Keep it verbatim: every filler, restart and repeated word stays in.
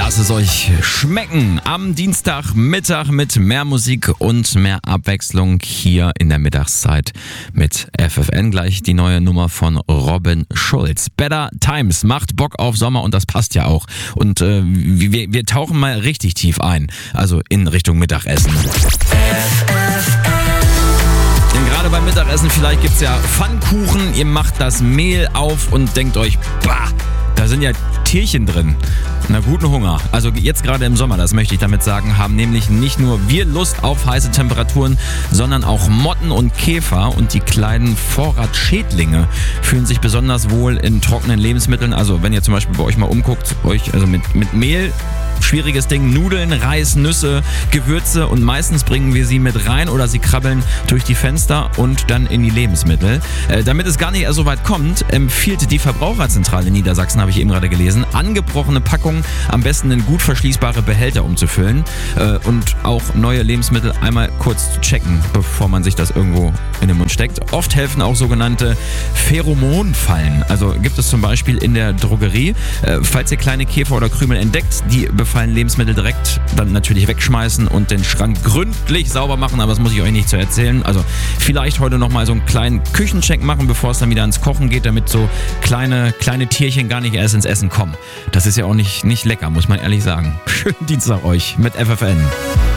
Lasst es euch schmecken am Dienstagmittag mit mehr Musik und mehr Abwechslung hier in der Mittagszeit mit F F N. Gleich die neue Nummer von Robin Schulz. Better Times macht Bock auf Sommer und das passt ja auch. Und äh, wir, wir tauchen mal richtig tief ein, also in Richtung Mittagessen. Denn gerade beim Mittagessen vielleicht gibt's ja Pfannkuchen, ihr macht das Mehl auf und denkt euch, bah, da sind ja Tierchen drin. Na, guten Hunger. Also jetzt gerade im Sommer, das möchte ich damit sagen, haben nämlich nicht nur wir Lust auf heiße Temperaturen, sondern auch Motten und Käfer und die kleinen Vorratschädlinge fühlen sich besonders wohl in trockenen Lebensmitteln. Also wenn ihr zum Beispiel bei euch mal umguckt, euch also mit, mit Mehl, schwieriges Ding, Nudeln, Reis, Nüsse, Gewürze und meistens bringen wir sie mit rein oder sie krabbeln durch die Fenster und dann in die Lebensmittel. Äh, damit es gar nicht erst so weit kommt, empfiehlt die Verbraucherzentrale in Niedersachsen, habe ich eben gerade gelesen, angebrochene Packungen am besten in gut verschließbare Behälter umzufüllen äh, und auch neue Lebensmittel einmal kurz zu checken, bevor man sich das irgendwo in den Mund steckt. Oft helfen auch sogenannte Pheromonfallen. Also gibt es zum Beispiel in der Drogerie. Äh, falls ihr kleine Käfer oder Krümel entdeckt, die befallen Lebensmittel direkt, dann natürlich wegschmeißen und den Schrank gründlich sauber machen, aber das muss ich euch nicht zu erzählen. Also vielleicht heute nochmal so einen kleinen Küchencheck machen, bevor es dann wieder ans Kochen geht, damit so kleine, kleine Tierchen gar nicht erst ins Essen kommen. Das ist ja auch nicht, nicht lecker, muss man ehrlich sagen. Schönen Dienstag euch mit F F N.